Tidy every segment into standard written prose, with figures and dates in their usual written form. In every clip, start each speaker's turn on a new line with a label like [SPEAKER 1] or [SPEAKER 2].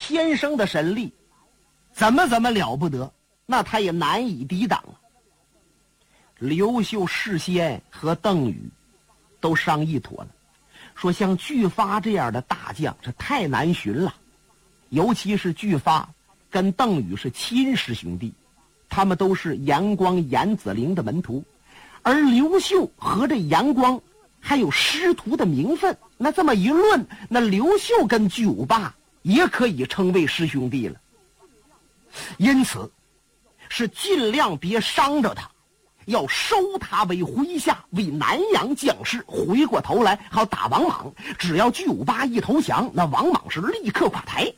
[SPEAKER 1] 天生的神力，怎么了不得，那他也难以抵挡啊。刘秀事先和邓禹都商议妥了，说像巨发这样的大将这太难寻了，尤其是巨发跟邓禹是亲师兄弟，他们都是严光严子陵的门徒，而刘秀和这严光还有师徒的名分，那这么一论，那刘秀跟巨无霸也可以称为师兄弟了。因此是尽量别伤着他，要收他为麾下，为南阳将士，回过头来好打王莽。只要巨无霸一投降，那王莽是立刻垮台。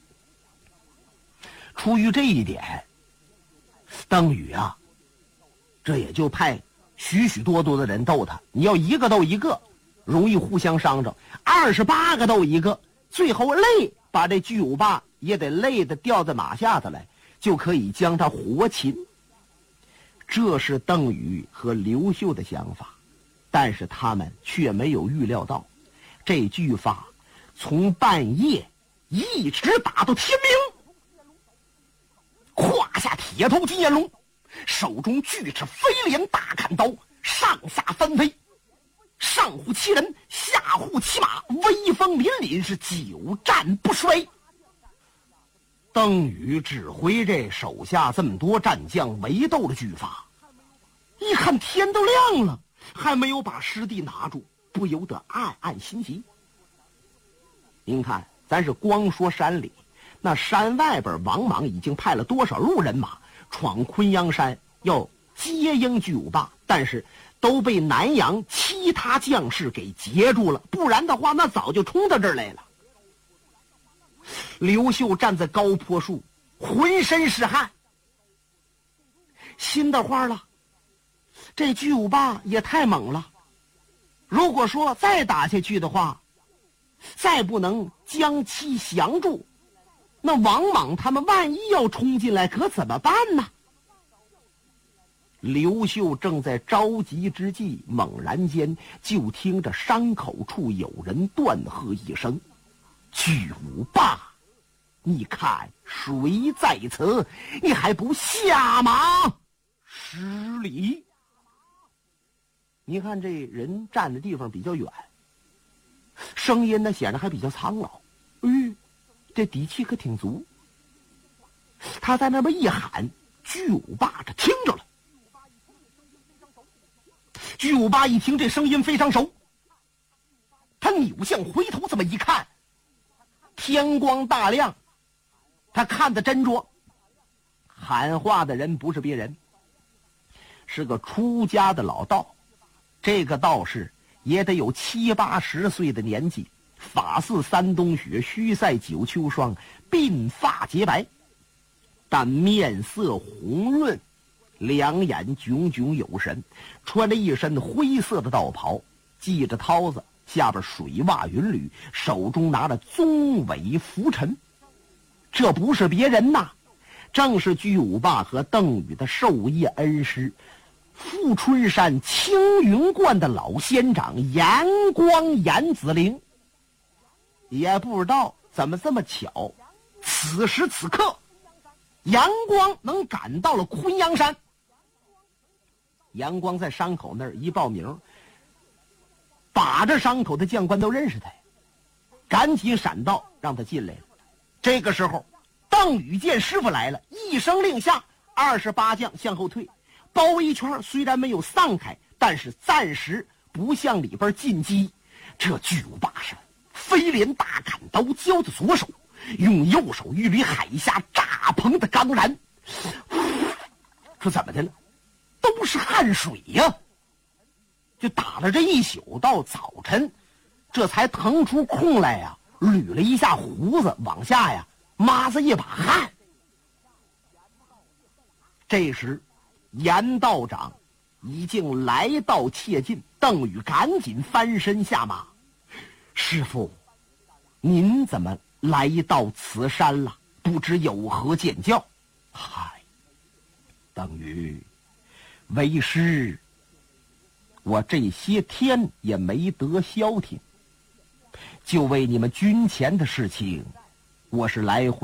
[SPEAKER 1] 出于这一点，邓禹啊，这也就派许多的人斗他。你要一个斗一个，容易互相伤着；28个斗一个，最后累把这巨无霸也得累得掉在马下头来，就可以将他活擒。这是邓禹和刘秀的想法，但是他们却没有预料到，这巨发从半夜一直打到天明，胯下铁头金炎龙，手中巨齿飞镰大砍刀，上下翻飞，上护骑人，下护骑马，威风凛凛，是久战不衰。邓禹指挥这手下这么多战将围斗的巨发，一看天都亮了，还没有把师弟拿住，不由得暗暗心急。您看，咱是光说山里，那山外边王莽已经派了多少路人马闯昆阳山，要接应巨无霸，但是都被南阳其他将士给截住了，不然的话那早就冲到这儿来了。刘秀站在高坡处，浑身是汗，心的话了，这巨无霸也太猛了，如果说再打下去的话，再不能将其降住，那王莽他们万一要冲进来，可怎么办呢？刘秀正在着急之际，猛然间就听着山口处有人断喝一声：“巨无霸，你看谁在此？你还不下马施礼！”你看这人站的地方比较远，声音呢显得还比较苍老，这底气可挺足。他在那边一喊，巨无霸这听着了。巨无霸一听这声音非常熟，他扭向回头这么一看，天光大亮，他看得真着。喊话的人不是别人，是个出家的老道。这个道士也得有70、80岁的年纪，发似山冬雪，须赛九秋霜，鬓发洁白，但面色红润，两眼炯炯有神，穿着一身灰色的道袍，系着绦子，下边水袜云履，手中拿着宗尾拂尘。这不是别人呐，正是巨无霸和邓禹的授业恩师，富春山青云观的老仙长严光严子陵。也不知道怎么这么巧，此时此刻严光能赶到了昆阳山。严光在山口那儿一报名，把着伤口的将官都认识他，赶紧闪到让他进来了。这个时候邓禹见师傅来了，一声令下，28将向后退，包围一圈，虽然没有散开，但是暂时不向里边进击。这巨无霸是飞镰大砍刀交的左手，用右手一捋海下炸棚的钢髯。说怎么的了？都是汗水呀！就打了这一宿，到早晨这才腾出空来呀，捋了一下胡子，往下呀抹着一把汗。这时严道长已经来到切近，邓禹赶紧翻身下马：“师父，您怎么来到此山了？不知有何见教？”“嗨，邓禹，为师我这些天也没得消停，就为你们军前的事情，我是来回